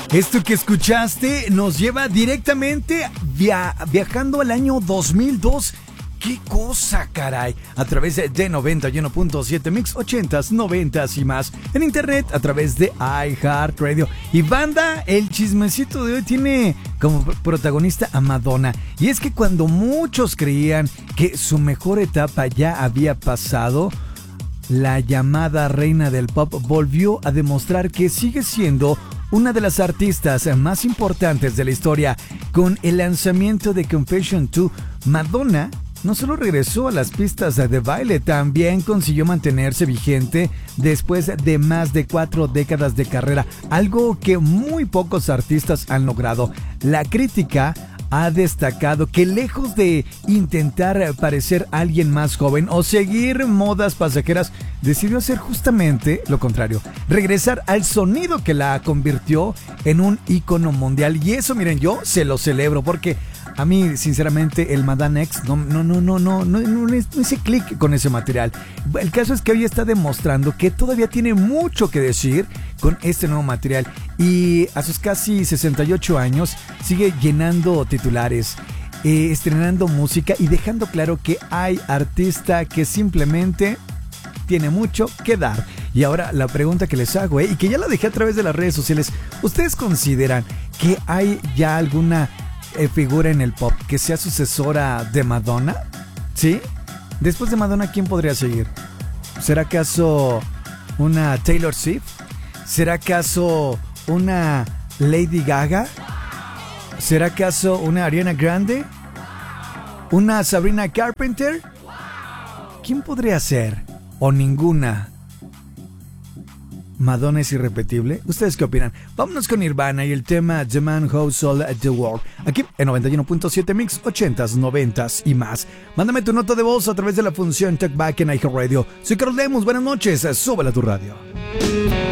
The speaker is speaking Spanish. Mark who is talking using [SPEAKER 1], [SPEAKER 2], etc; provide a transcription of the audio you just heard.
[SPEAKER 1] Esto que escuchaste nos lleva directamente viajando al año 2002. ¡Qué cosa, caray! A través de 91.7 Mix 80s, 90s y más. En internet, a través de iHeartRadio. Y banda, el chismecito de hoy tiene como protagonista a Madonna. Y es que cuando muchos creían que su mejor etapa ya había pasado, la llamada reina del pop volvió a demostrar que sigue siendo una de las artistas más importantes de la historia. Con el lanzamiento de Confession 2, Madonna no solo regresó a las pistas de baile, también consiguió mantenerse vigente después de más de 4 décadas de carrera, algo que muy pocos artistas han logrado. La crítica ha destacado que lejos de intentar parecer alguien más joven o seguir modas pasajeras, decidió hacer justamente lo contrario, regresar al sonido que la convirtió en un ícono mundial. Y eso, miren, yo se lo celebro porque a mí, sinceramente, el Madonna X no hice clic con ese material. El caso es que hoy está demostrando que todavía tiene mucho que decir con este nuevo material. Y a sus casi 68 años sigue llenando titulares, estrenando música y dejando claro que hay artista que simplemente tiene mucho que dar. Y ahora la pregunta que les hago, y que ya la dejé a través de las redes sociales, ¿ustedes consideran que hay ya alguna figura en el pop que sea sucesora de Madonna? ¿Sí? Después de Madonna, ¿quién podría seguir? ¿Será acaso una Taylor Swift? ¿Será acaso una Lady Gaga? ¿Será acaso una Ariana Grande? ¿Una Sabrina Carpenter? ¿Quién podría ser? ¿O ninguna? ¿Madonna es irrepetible? ¿Ustedes qué opinan? Vámonos con Nirvana y el tema The Man Who Sold the World. Aquí en 91.7 Mix 80s, 90s y más. Mándame tu nota de voz a través de la función Talkback en iHeartRadio. Soy Carlos Lemus, buenas noches, súbela a tu radio.